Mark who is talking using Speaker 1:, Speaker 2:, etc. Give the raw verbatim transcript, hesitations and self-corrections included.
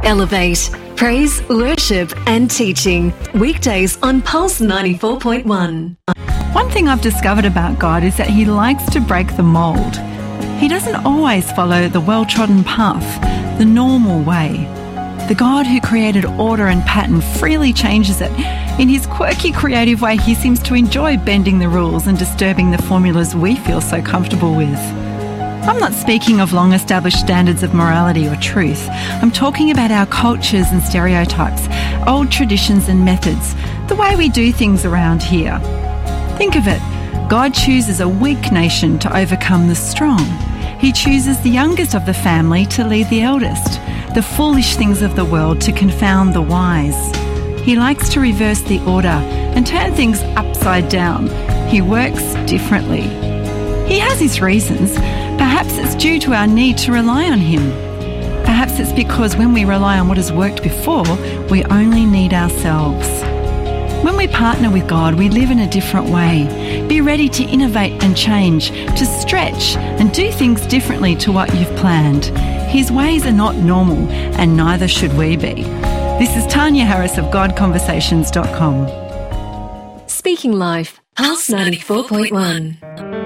Speaker 1: Elevate. Praise, worship and teaching. Weekdays on Pulse ninety-four point one.
Speaker 2: One thing I've discovered about God is that he likes to break the mould. He doesn't always follow the well-trodden path, the normal way. The God who created order and pattern freely changes it. In his quirky, creative way, he seems to enjoy bending the rules and disturbing the formulas we feel so comfortable with. I'm not speaking of long-established standards of morality or truth. I'm talking about our cultures and stereotypes, old traditions and methods, the way we do things around here. Think of it. God chooses a weak nation to overcome the strong. He chooses the youngest of the family to lead the eldest, the foolish things of the world to confound the wise. He likes to reverse the order and turn things upside down. He works differently. He has his reasons. Perhaps it's due to our need to rely on him. Perhaps it's because when we rely on what has worked before, we only need ourselves. When we partner with God, we live in a different way. Be ready to innovate and change, to stretch and do things differently to what you've planned. His ways are not normal, and neither should we be. This is Tanya Harris of God Conversations dot com.
Speaker 1: Speaking Life, Pulse ninety-four point one.